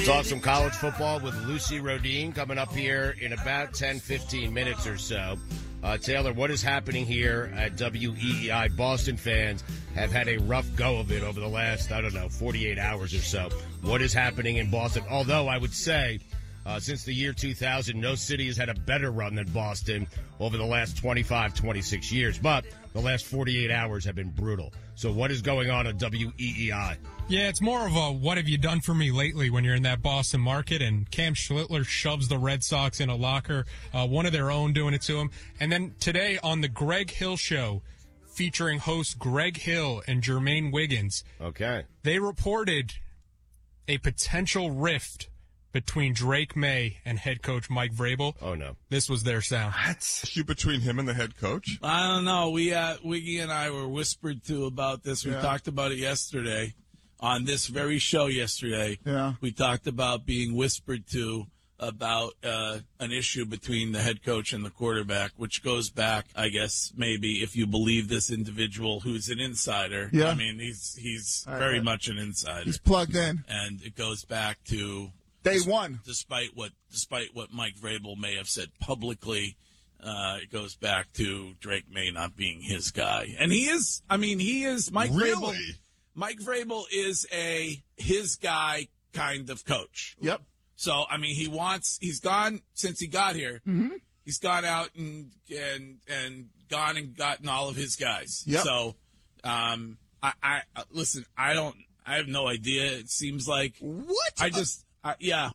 Talk some college football with Lucy Rodine coming up here in about 10, 15 minutes or so. Taylor, what is happening here at WEEI? Boston fans have had a rough go of it over the last, 48 hours or so. What is happening in Boston? Although I would say since the year 2000, no city has had a better run than Boston over the last 25, 26 years. But the last 48 hours have been brutal. So what is going on at WEEI? Yeah, it's more of a what have you done for me lately when you're in that Boston market, and Cam Schlittler shoves the Red Sox in a locker, one of their own doing it to him. And then today on the Greg Hill Show, featuring host Greg Hill and Jermaine Wiggins, they reported a potential rift between Drake May and head coach Mike Vrabel. Oh, no. This was their sound. What? Issue between him and the head coach? I don't know. Wiggy and I were whispered to about this. We talked about it yesterday on this very show yesterday. Yeah. We talked about being whispered to about an issue between the head coach and the quarterback, which goes back, I guess, maybe if you believe this individual who's an insider. Yeah. I mean, he's very much an insider. He's plugged in. And it goes back to Day one. Despite what Mike Vrabel may have said publicly, it goes back to Drake May not being his guy. And he is Mike Vrabel. Mike Vrabel is his guy kind of coach. Yep. So, I mean, he's gone since he got here. Mm-hmm. He's gone out and gone and gotten all of his guys. Yep. So, I listen, I have no idea. It seems like yeah.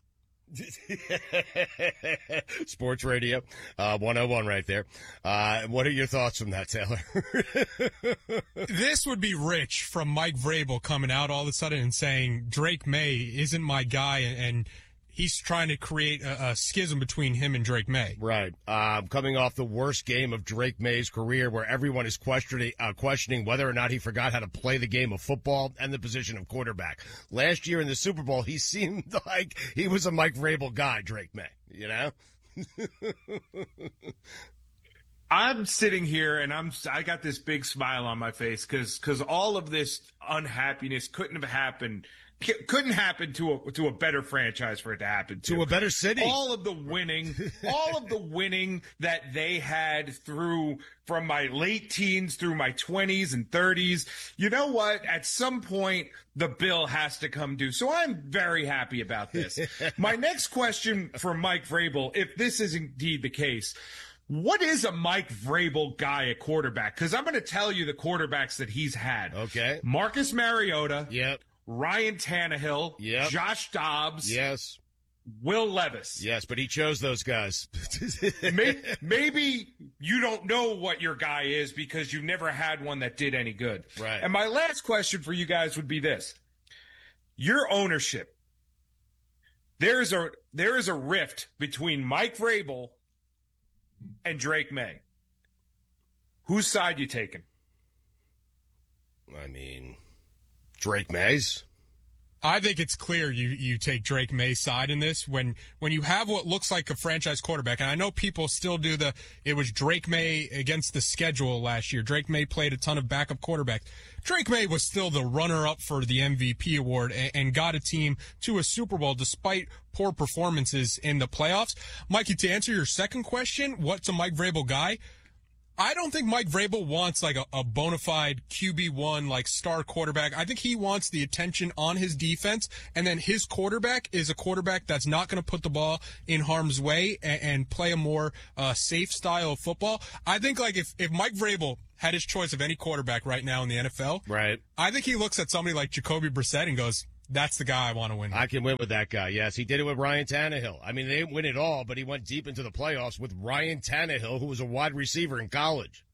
Sports Radio 101 right there. What are your thoughts from that, Taylor? This would be rich from Mike Vrabel coming out all of a sudden and saying Drake May isn't my guy, and he's trying to create a schism between him and Drake May. Right. Coming off the worst game of Drake May's career, where everyone is questioning whether or not he forgot how to play the game of football and the position of quarterback. Last year in the Super Bowl, he seemed like he was a Mike Vrabel guy, Drake May, you know? I'm sitting here and I got this big smile on my face because all of this unhappiness couldn't happen to a better franchise for it to happen to a better city. All of the winning that they had from my late teens through my 20s and 30s. You know what? At some point, the bill has to come due. So I'm very happy about this. My next question for Mike Vrabel, if this is indeed the case, what is a Mike Vrabel guy at quarterback? Because I'm going to tell you the quarterbacks that he's had. Okay. Marcus Mariota. Yep. Ryan Tannehill, yep. Josh Dobbs, yes, Will Levis. Yes, but he chose those guys. Maybe you don't know what your guy is because you've never had one that did any good. Right. And my last question for you guys would be this. Your ownership. There is a rift between Mike Vrabel and Drake May. Whose side you taking? I mean, Drake May's. I think it's clear you take Drake May's side in this when you have what looks like a franchise quarterback. And I know people still do it was Drake May against the schedule last year. Drake May played a ton of backup quarterbacks. Drake May was still the runner-up for the MVP award and got a team to a Super Bowl despite poor performances in the playoffs. Mikey, to answer your second question, what's a Mike Vrabel guy? I don't think Mike Vrabel wants like a bona fide QB1, like star quarterback. I think he wants the attention on his defense, and then his quarterback is a quarterback that's not going to put the ball in harm's way and play a more safe style of football. I think like if Mike Vrabel had his choice of any quarterback right now in the NFL, right? I think he looks at somebody like Jacoby Brissett and goes, that's the guy I want to win with. I can win with that guy, yes. He did it with Ryan Tannehill. I mean, they didn't win it all, but he went deep into the playoffs with Ryan Tannehill, who was a wide receiver in college.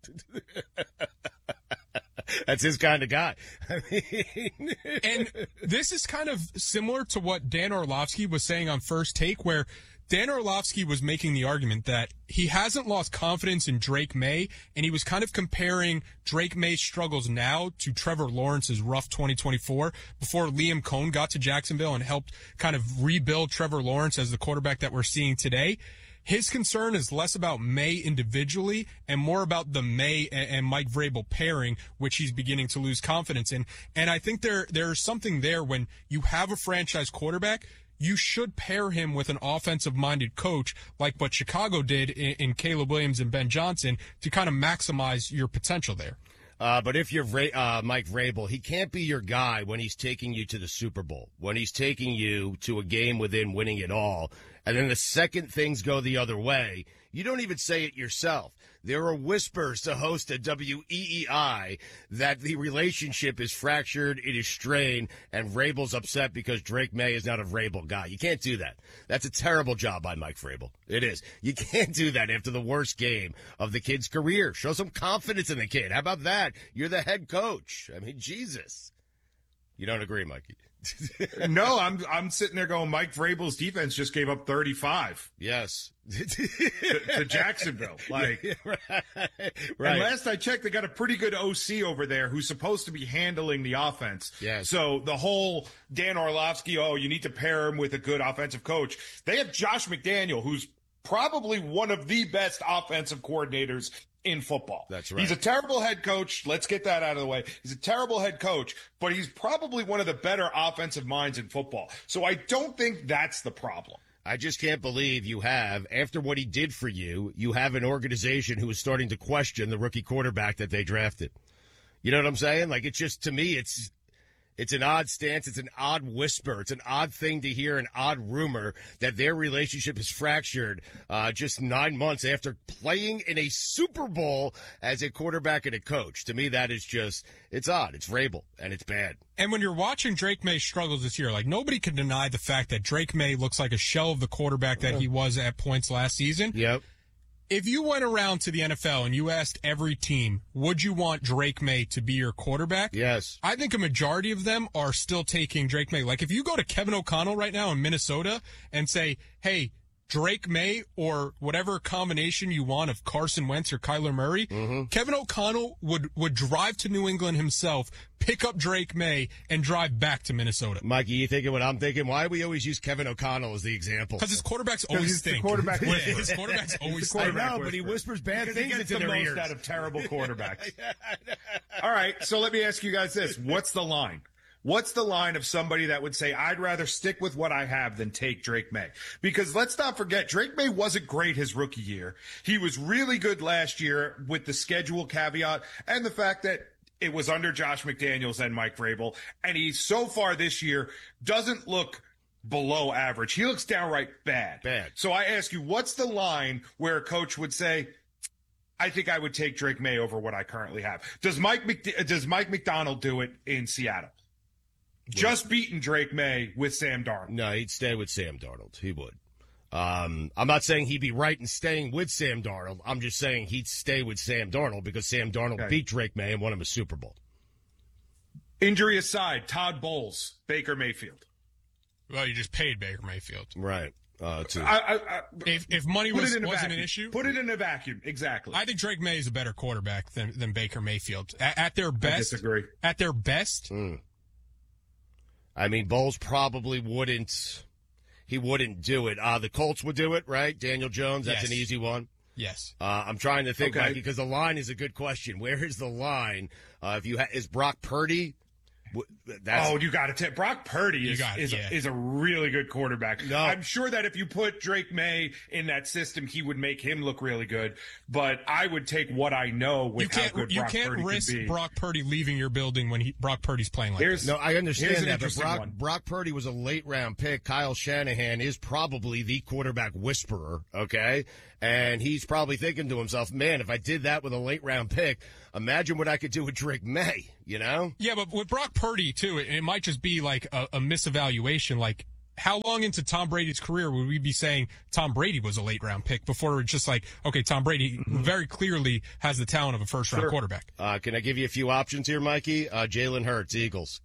That's his kind of guy. I mean... And this is kind of similar to what Dan Orlovsky was saying on First Take, where Dan Orlovsky was making the argument that he hasn't lost confidence in Drake May, and he was kind of comparing Drake May's struggles now to Trevor Lawrence's rough 2024 before Liam Cohn got to Jacksonville and helped kind of rebuild Trevor Lawrence as the quarterback that we're seeing today. His concern is less about May individually and more about the May and Mike Vrabel pairing, which he's beginning to lose confidence in. And I think there's something there when you have a franchise quarterback. you should pair him with an offensive-minded coach like what Chicago did in Caleb Williams and Ben Johnson to kind of maximize your potential there. But if you're Mike Vrabel, he can't be your guy when he's taking you to the Super Bowl, when he's taking you to a game within winning it all. And then the second things go the other way, you don't even say it yourself. There are whispers to host at WEEI that the relationship is fractured, it is strained, and Vrabel's upset because Drake May is not a Vrabel guy. You can't do that. That's a terrible job by Mike Vrabel. It is. You can't do that after the worst game of the kid's career. Show some confidence in the kid. How about that? You're the head coach. I mean, Jesus. You don't agree, Mikey? No, I'm sitting there going, Mike Vrabel's defense just gave up 35. Yes. to Jacksonville. Like, right. And last I checked, they got a pretty good OC over there who's supposed to be handling the offense. Yes. So the whole Dan Orlovsky, you need to pair him with a good offensive coach. They have Josh McDaniel, who's probably one of the best offensive coordinators in football. That's right. He's a terrible head coach. Let's get that out of the way. He's a terrible head coach, but he's probably one of the better offensive minds in football. So I don't think that's the problem. I just can't believe you have, after what he did for you, you have an organization who is starting to question the rookie quarterback that they drafted. You know what I'm saying? Like, it's just, to me, it's an odd stance. It's an odd whisper. It's an odd thing to hear, an odd rumor that their relationship is fractured just 9 months after playing in a Super Bowl as a quarterback and a coach. To me, that is just, it's odd. It's Vrabel, and it's bad. And when you're watching Drake May struggles this year, like, nobody can deny the fact that Drake May looks like a shell of the quarterback that he was at points last season. Yep. If you went around to the NFL and you asked every team, would you want Drake May to be your quarterback? Yes. I think a majority of them are still taking Drake May. Like, if you go to Kevin O'Connell right now in Minnesota and say, hey, Drake May or whatever combination you want of Carson Wentz or Kyler Murray, Kevin O'Connell would drive to New England himself, pick up Drake May, and drive back to Minnesota. Mikey, you thinking what I'm thinking? Why do we always use Kevin O'Connell as the example? Because his quarterbacks always stink. The quarterback whisperer. His quarterbacks always I stink. know, but he whispers bad He things gets into the their most ears. out of terrible quarterbacks. All right, so let me ask you guys this. What's the line? What's the line of somebody that would say, I'd rather stick with what I have than take Drake May? Because let's not forget, Drake May wasn't great his rookie year. He was really good last year with the schedule caveat and the fact that it was under Josh McDaniels and Mike Vrabel. And he, so far this year, doesn't look below average. He looks downright bad. Bad. So I ask you, what's the line where a coach would say, I think I would take Drake May over what I currently have? Does Mike McDonald do it in Seattle? Just beating Drake May with Sam Darnold. No, he'd stay with Sam Darnold. He would. I'm not saying he'd be right in staying with Sam Darnold. I'm just saying he'd stay with Sam Darnold because Sam Darnold beat Drake May and won him a Super Bowl. Injury aside, Todd Bowles, Baker Mayfield. Well, you just paid Baker Mayfield. Right. Too. If money wasn't an issue, put it in a vacuum. Exactly. I think Drake May is a better quarterback than Baker Mayfield. At their best, I disagree. At their best, I mean, Bowles probably wouldn't. He wouldn't do it. The Colts would do it, right? Daniel Jones, that's an easy one. Yes. I'm trying to think, Mikey, because the line is a good question. Where is the line? If you is Brock Purdy? You got to take Brock Purdy is a really good quarterback. No. I'm sure that if you put Drake May in that system, he would make him look really good. But I would take what I know with how good Brock Purdy can be. You can't risk Brock Purdy leaving your building when Brock Purdy's playing like this. No, I understand that, but but Brock Purdy was a late-round pick. Kyle Shanahan is probably the quarterback whisperer, okay? And he's probably thinking to himself, man, if I did that with a late-round pick, imagine what I could do with Drake May, you know? Yeah, but with Brock Purdy, too, it might just be like a misevaluation. Like, how long into Tom Brady's career would we be saying Tom Brady was a late-round pick before it's just like, okay, Tom Brady very clearly has the talent of a first-round quarterback? Can I give you a few options here, Mikey? Jalen Hurts, Eagles.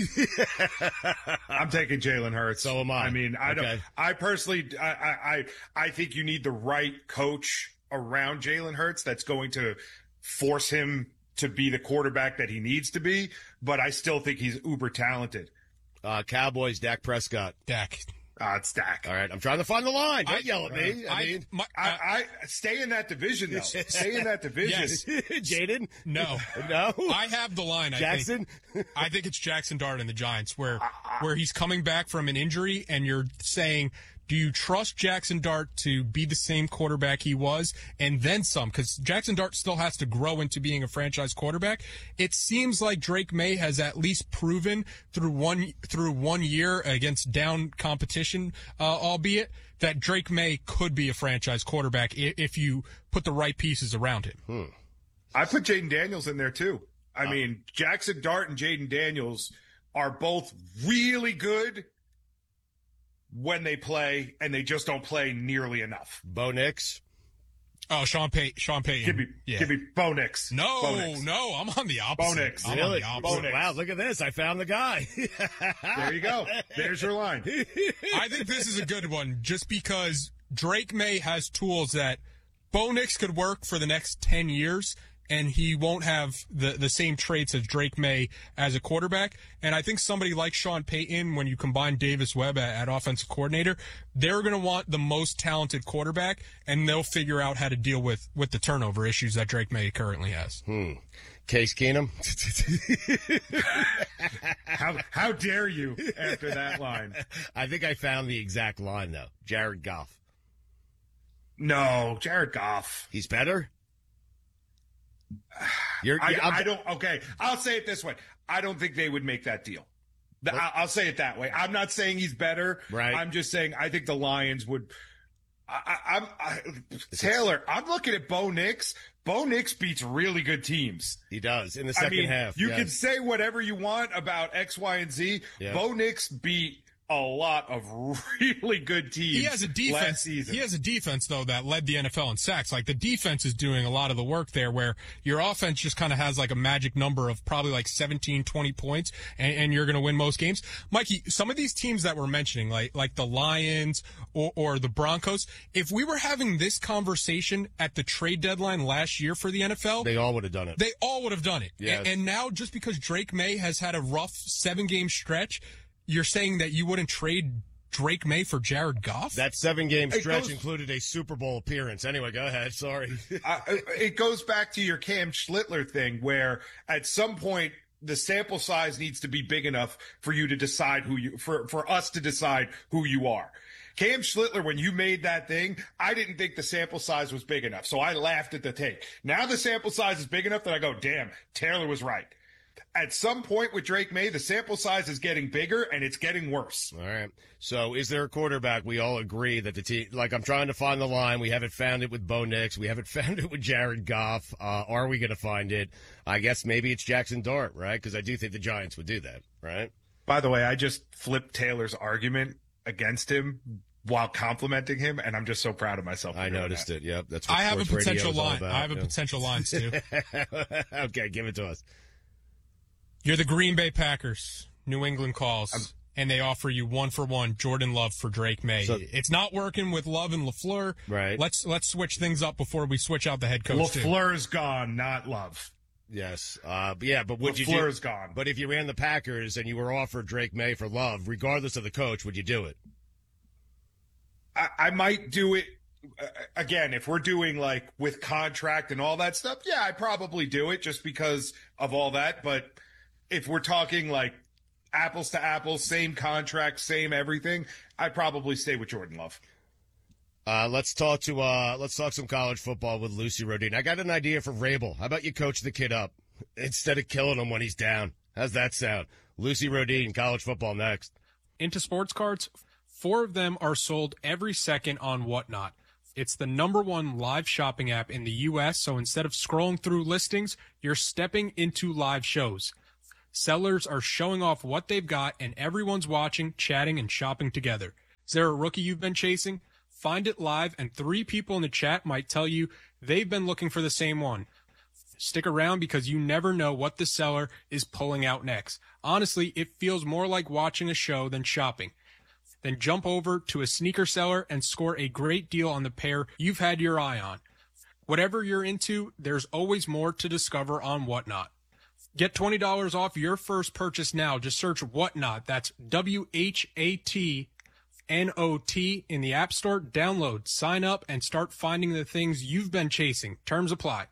I'm taking Jalen Hurts. So am I. I mean, I personally, I think you need the right coach around Jalen Hurts that's going to force him to be the quarterback that he needs to be, but I still think he's uber talented. Cowboys, Dak Prescott. Dak. It's Dak. All right, I'm trying to find the line. Don't yell at me. I stay in that division, though. Stay in that division. Yes. Jaden? No. No? I have the line, Jackson? I think it's Jackson Dart and the Giants, where he's coming back from an injury, and you're saying, do you trust Jackson Dart to be the same quarterback he was and then some? Because Jackson Dart still has to grow into being a franchise quarterback. It seems like Drake May has at least proven through one year against down competition, albeit, that Drake May could be a franchise quarterback if you put the right pieces around him. I put Jaden Daniels in there, too. I mean, Jackson Dart and Jaden Daniels are both really good when they play, and they just don't play nearly enough. Bo Nix? Oh, Sean Payton. Give me Bo Nix. No, Bo Nix. no, I'm on the opposite. Bo Nix. I'm Really? on the opposite. Bo Nix. Wow, look at this. I found the guy. There you go. There's your line. I think this is a good one just because Drake May has tools that Bo Nix could work for the next 10 years, and he won't have the same traits as Drake May as a quarterback. And I think somebody like Sean Payton, when you combine Davis Webb at offensive coordinator, they're going to want the most talented quarterback, and they'll figure out how to deal with the turnover issues that Drake May currently has. Case Keenum? How dare you after that line? I think I found the exact line, though. Jared Goff. No, Jared Goff. He's better? I don't. Okay, I'll say it this way. I don't think they would make that deal. I'll say it that way. I'm not saying he's better. Right. I'm just saying I think the Lions would. Taylor, I'm looking at Bo Nix. Bo Nix beats really good teams. He does in the second half. You can say whatever you want about X, Y, and Z. Yeah. Bo Nix beat a lot of really good teams. He has a defense. Last season. He has a defense though that led the NFL in sacks. Like the defense is doing a lot of the work there, where your offense just kind of has like a magic number of probably like 17, 20 points, and you're going to win most games. Mikey, some of these teams that we're mentioning, like the Lions or the Broncos, if we were having this conversation at the trade deadline last year for the NFL, they all would have done it. They all would have done it. Yes. And now just because Drake May has had a rough 7-game stretch, you're saying that you wouldn't trade Drake May for Jared Goff? That 7-game stretch included a Super Bowl appearance. Anyway, go ahead. Sorry. It goes back to your Cam Schlittler thing, where at some point the sample size needs to be big enough for you to decide for us to decide who you are. Cam Schlittler, when you made that thing, I didn't think the sample size was big enough, so I laughed at the take. Now the sample size is big enough that I go, damn, Taylor was right. At some point with Drake May, the sample size is getting bigger and it's getting worse. All right. So is there a quarterback? We all agree that the team, like I'm trying to find the line. We haven't found it with Bo Nix. We haven't found it with Jared Goff. Are we going to find it? I guess maybe it's Jackson Dart, right? Because I do think the Giants would do that, right? By the way, I just flipped Taylor's argument against him while complimenting him, and I'm just so proud of myself. I noticed it. Yep. That's what I have a sports radio potential is all line. about. I have a potential line, too. Okay, give it to us. You're the Green Bay Packers. New England calls, and they offer you 1-for-1 Jordan Love for Drake May. So, it's not working with Love and LaFleur. Right. Let's switch things up before we switch out the head coach. LaFleur's gone, not Love. Yes. But would you do? LaFleur's gone. But if you ran the Packers and you were offered Drake May for Love, regardless of the coach, would you do it? I might do it. Again, if we're doing like with contract and all that stuff, yeah, I'd probably do it just because of all that. But if we're talking like apples to apples, same contract, same everything, I'd probably stay with Jordan Love. Let's talk some college football with Lucy Rodine. I got an idea for Vrabel. How about you coach the kid up instead of killing him when he's down? How's that sound? Lucy Rodine, college football next. Into sports cards, 4 of them are sold every second on Whatnot. It's the #1 live shopping app in the U.S., so instead of scrolling through listings, you're stepping into live shows. Sellers are showing off what they've got, and everyone's watching, chatting, and shopping together. Is there a rookie you've been chasing? Find it live, and 3 people in the chat might tell you they've been looking for the same one. Stick around because you never know what the seller is pulling out next. Honestly, it feels more like watching a show than shopping. Then jump over to a sneaker seller and score a great deal on the pair you've had your eye on. Whatever you're into, there's always more to discover on Whatnot. Get $20 off your first purchase now. Just search Whatnot. That's WHAT NOT in the App Store. Download, sign up, and start finding the things you've been chasing. Terms apply.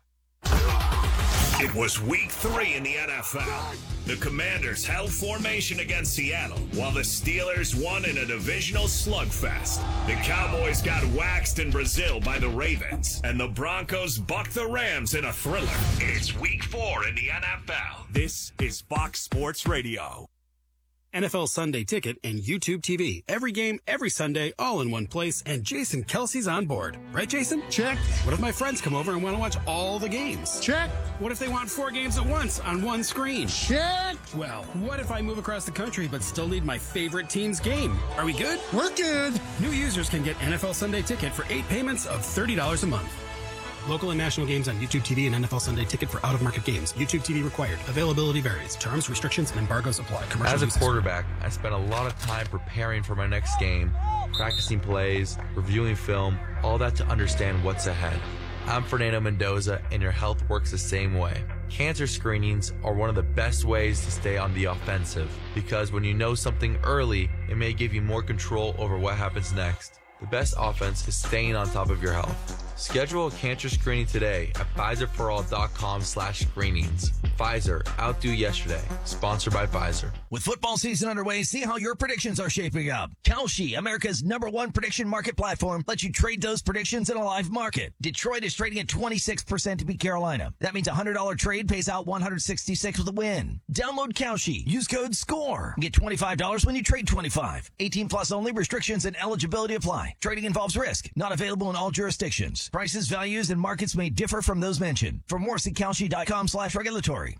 It was week 3 in the NFL. The Commanders held formation against Seattle, while the Steelers won in a divisional slugfest. The Cowboys got waxed in Brazil by the Ravens, and the Broncos bucked the Rams in a thriller. It's week 4 in the NFL. This is Fox Sports Radio. NFL Sunday Ticket and YouTube TV. Every game, every Sunday, all in one place, and Jason Kelsey's on board. Right, Jason? Check. What if my friends come over and want to watch all the games? Check. What if they want 4 games at once on one screen? Check. Well, what if I move across the country but still need my favorite team's game? Are we good? We're good. New users can get NFL Sunday Ticket for 8 payments of $30 a month. Local and national games on YouTube TV and NFL Sunday Ticket for out-of-market games. YouTube TV required. Availability varies. Terms, restrictions, and embargoes apply. As a quarterback, I spent a lot of time preparing for my next game, practicing plays, reviewing film, all that to understand what's ahead. I'm Fernando Mendoza, and your health works the same way. Cancer screenings are one of the best ways to stay on the offensive, because when you know something early, it may give you more control over what happens next. The best offense is staying on top of your health. Schedule a cancer screening today at Pfizerforall.com/screenings. Pfizer, outdo yesterday. Sponsored by Pfizer. With football season underway, see how your predictions are shaping up. Kalshi, America's #1 prediction market platform, lets you trade those predictions in a live market. Detroit is trading at 26% to beat Carolina. That means a $100 trade pays out $166 with a win. Download Kalshi. Use code SCORE. Get $25 when you trade 25. 18 plus only. Restrictions and eligibility apply. Trading involves risk. Not available in all jurisdictions. Prices, values, and markets may differ from those mentioned. For more, see Kalshi.com/regulatory.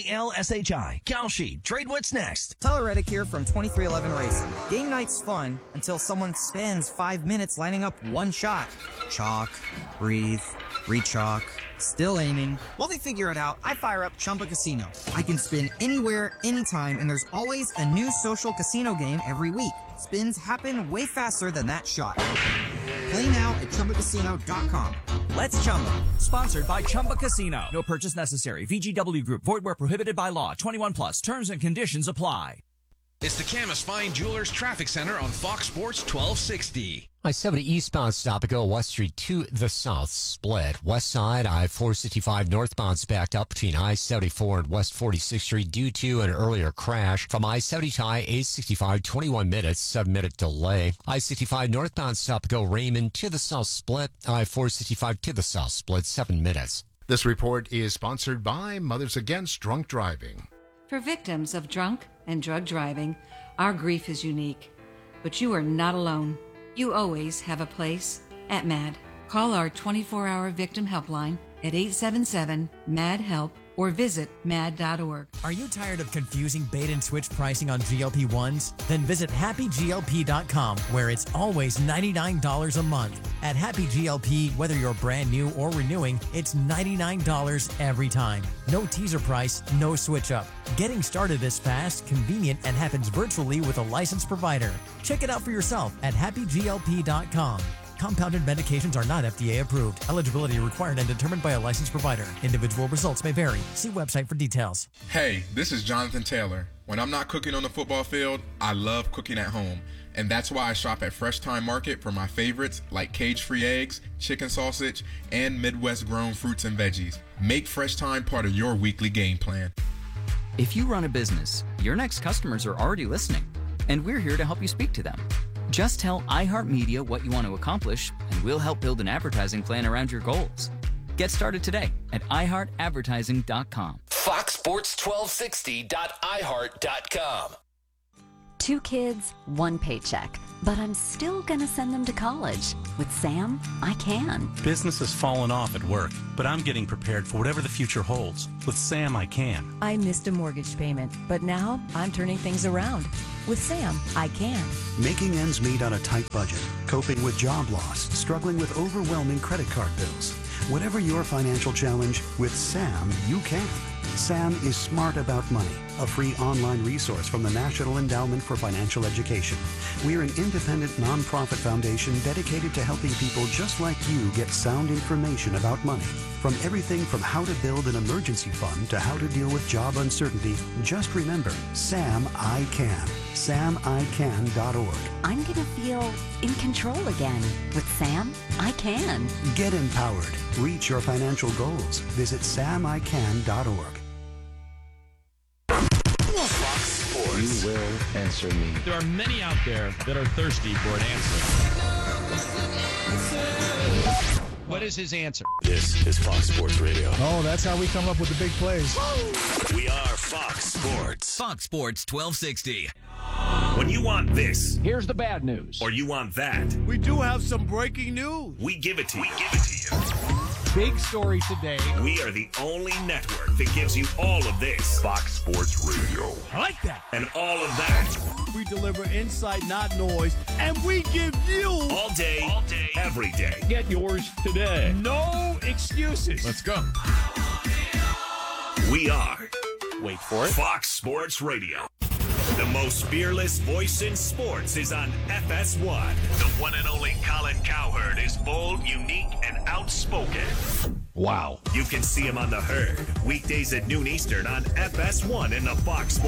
KALSHI. Kalshi. Trade what's next. Tyler Reddick here from 2311 Racing. Game night's fun until someone spends 5 minutes lining up one shot. Chalk, breathe, re-chalk, still aiming. While they figure it out, I fire up Chumba Casino. I can spin anywhere, anytime, and there's always a new social casino game every week. Spins happen way faster than that shot. Play now at ChumbaCasino.com. Let's Chumba. Sponsored by Chumba Casino. No purchase necessary. VGW Group. Void where prohibited by law. 21 plus. Terms and conditions apply. It's the Camas Fine Jewelers Traffic Center on Fox Sports 1260. I-70 eastbound stop and go West Street to the south split. West side, I-465 northbound's backed up between I-74 and West 46th Street due to an earlier crash. From I-70 to I-865, 21 minutes, 7-minute delay. I-65 northbound stop and go Raymond to the south split. I-465 to the south split, 7 minutes. This report is sponsored by Mothers Against Drunk Driving. For victims of drunk and drug driving, our grief is unique. But you are not alone. You always have a place at MAD. Call our 24-hour victim helpline at 877-MAD-HELP or visit mad.org. Are you tired of confusing bait and switch pricing on GLP-1s? Then visit happyglp.com, where it's always $99 a month. At Happy GLP, whether you're brand new or renewing, it's $99 every time. No teaser price, no switch up. Getting started is fast, convenient, and happens virtually with a licensed provider. Check it out for yourself at happyglp.com. Compounded medications are not FDA approved. Eligibility required and determined by a licensed provider. Individual results may vary. See website for details. Hey, this is Jonathan Taylor. When I'm not cooking on the football field, I love cooking at home. And that's why I shop at Fresh Time Market for my favorites like cage-free eggs, chicken sausage, and Midwest-grown fruits and veggies. Make Fresh Time part of your weekly game plan. If you run a business, your next customers are already listening, and we're here to help you speak to them. Just tell iHeartMedia what you want to accomplish, and we'll help build an advertising plan around your goals. Get started today at iHeartAdvertising.com. FoxSports1260.iHeart.com. 2 kids, 1 paycheck. But I'm still gonna send them to college. With Sam, I can. Business has fallen off at work, but I'm getting prepared for whatever the future holds. With Sam, I can. I missed a mortgage payment, but now I'm turning things around. With Sam, I can. Making ends meet on a tight budget, coping with job loss, struggling with overwhelming credit card bills. Whatever your financial challenge, with Sam, you can. Sam is smart about money. a free online resource from the National Endowment for Financial Education. We're an independent nonprofit foundation dedicated to helping people just like you get sound information about money. From everything from how to build an emergency fund to how to deal with job uncertainty, just remember, Sam I Can. SamICan.org. I'm going to feel in control again. With Sam, I can. Get empowered. Reach your financial goals. Visit SamICan.org. Fox Sports. You will answer me. There are many out there that are thirsty for an answer. What is his answer? This is Fox Sports Radio. Oh, that's how we come up with the big plays. We are Fox Sports. Fox Sports 1260. When you want this, here's the bad news. Or you want that, we do have some breaking news. We give it to you. Big story today. We are the only network that gives you all of this. Fox Sports Radio. I like that. And all of that. We deliver insight, not noise, and we give you all day, every day. Get yours today. No excuses. Let's go. We are, wait for it, Fox Sports Radio. The most fearless voice in sports is on FS1. The one and only Colin Cowherd is bold, unique, and outspoken. Wow. You can see him on The Herd, weekdays at noon Eastern on FS1 in the Fox Sports